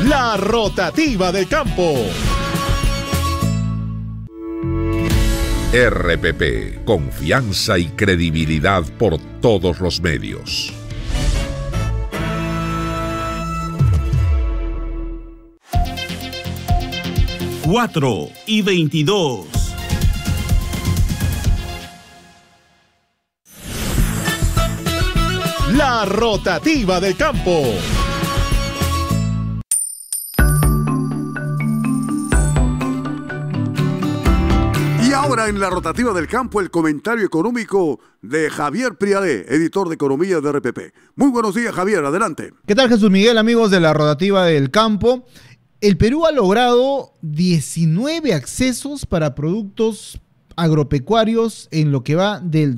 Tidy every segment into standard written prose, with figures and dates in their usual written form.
La rotativa del campo. RPP, confianza y credibilidad por todos los medios. Cuatro y 22. La rotativa del campo. Y ahora en la rotativa del campo el comentario económico de Javier Priadé, editor de Economía de RPP. Muy buenos días, Javier, adelante. ¿Qué tal, Jesús Miguel, amigos de la rotativa del campo? El Perú ha logrado 19 accesos para productos agropecuarios en lo que va del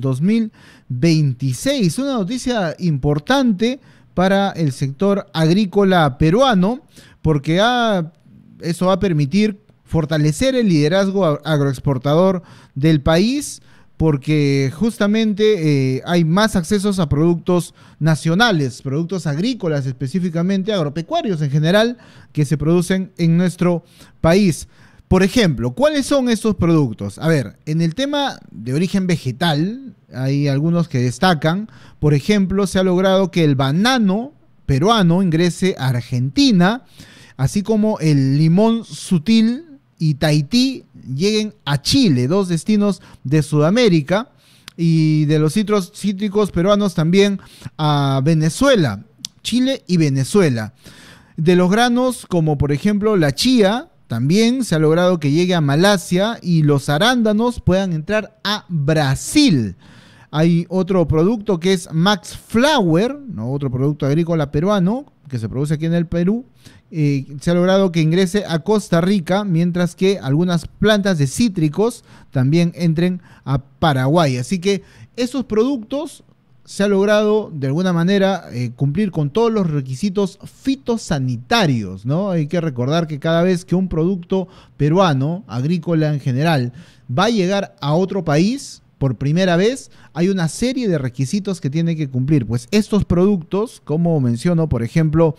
2026. Una noticia importante para el sector agrícola peruano, porque eso va a permitir fortalecer el liderazgo agroexportador del país, porque justamente hay más accesos a productos nacionales, productos agrícolas específicamente, agropecuarios en general, que se producen en nuestro país. Por ejemplo, ¿cuáles son estos productos? A ver, en el tema de origen vegetal, hay algunos que destacan. Por ejemplo, se ha logrado que el banano peruano ingrese a Argentina, así como el limón sutil y Tahití lleguen a Chile, dos destinos de Sudamérica, y de los cítricos peruanos también a Venezuela, Chile y Venezuela. De los granos, como por ejemplo la chía, también se ha logrado que llegue a Malasia, y los arándanos puedan entrar a Brasil. Hay otro producto que es Max Flower, ¿no? Otro producto agrícola peruano que se produce aquí en el Perú. Se ha logrado que ingrese a Costa Rica, mientras que algunas plantas de cítricos también entren a Paraguay. Así que esos productos se ha logrado de alguna manera cumplir con todos los requisitos fitosanitarios, ¿no? Hay que recordar que cada vez que un producto peruano, agrícola en general, va a llegar a otro país por primera vez, hay una serie de requisitos que tiene que cumplir. Pues estos productos, como menciono, por ejemplo,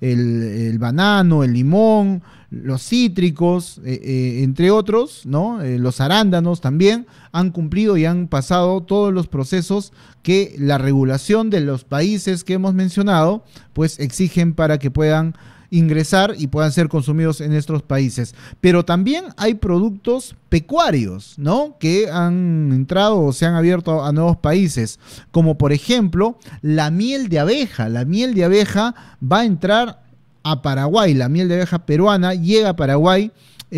el banano, el limón, los cítricos, entre otros, ¿no? Los arándanos también han cumplido y han pasado todos los procesos que la regulación de los países que hemos mencionado, pues exigen para que puedan ingresar y puedan ser consumidos en estos países. Pero también hay productos pecuarios, ¿no? Que han entrado o se han abierto a nuevos países, como por ejemplo la miel de abeja. La miel de abeja va a entrar a Paraguay, la miel de abeja peruana llega a Paraguay,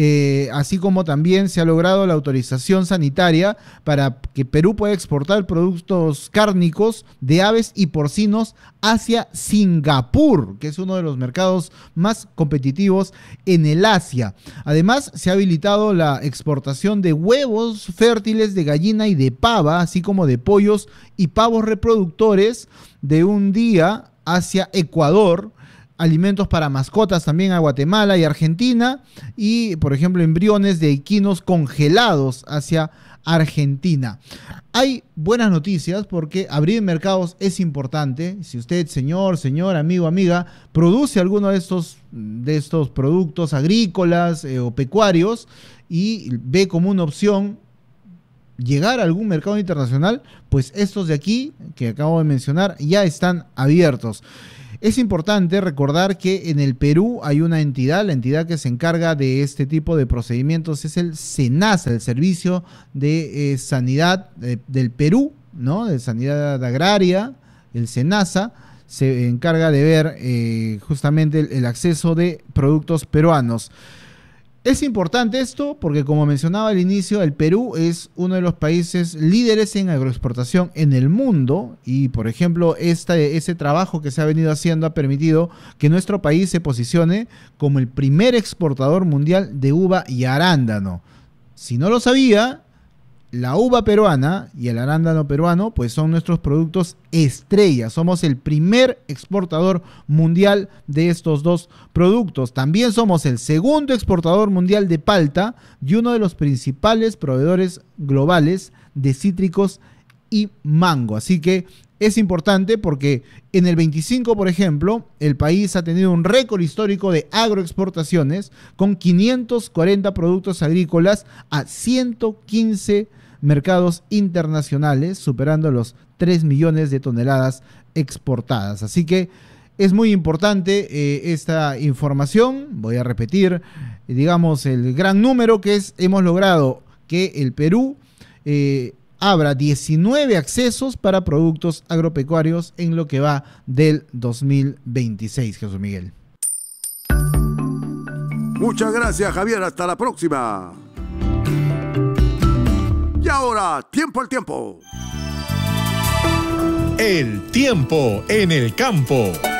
así como también se ha logrado la autorización sanitaria para que Perú pueda exportar productos cárnicos de aves y porcinos hacia Singapur, que es uno de los mercados más competitivos en el Asia. Además, se ha habilitado la exportación de huevos fértiles de gallina y de pava, así como de pollos y pavos reproductores de un día hacia Ecuador, alimentos para mascotas también a Guatemala y Argentina, y por ejemplo embriones de equinos congelados hacia Argentina. Hay buenas noticias porque abrir mercados es importante. Si usted, señor, amigo, amiga, produce alguno de estos productos agrícolas o pecuarios y ve como una opción llegar a algún mercado internacional, pues estos de aquí que acabo de mencionar ya están abiertos. Es importante recordar que en el Perú hay una entidad, la entidad que se encarga de este tipo de procedimientos es el SENASA, el Servicio de Sanidad del Perú, ¿no? De Sanidad Agraria, el SENASA, se encarga de ver justamente el acceso de productos peruanos. Es importante esto porque, como mencionaba al inicio, el Perú es uno de los países líderes en agroexportación en el mundo y, por ejemplo, ese trabajo que se ha venido haciendo ha permitido que nuestro país se posicione como el primer exportador mundial de uva y arándano. Si no lo sabía, la uva peruana y el arándano peruano pues son nuestros productos estrella. Somos el primer exportador mundial de estos dos productos. También somos el segundo exportador mundial de palta y uno de los principales proveedores globales de cítricos y mango. Así que es importante porque en el 25, por ejemplo, el país ha tenido un récord histórico de agroexportaciones con 540 productos agrícolas a 115 mercados internacionales, superando los 3 millones de toneladas exportadas. Así que es muy importante esta información. Voy a repetir, digamos, el gran número que hemos logrado que el Perú abra 19 accesos para productos agropecuarios en lo que va del 2026, Jesús Miguel. Muchas gracias, Javier. Hasta la próxima. Y ahora, tiempo al tiempo. El tiempo en el campo.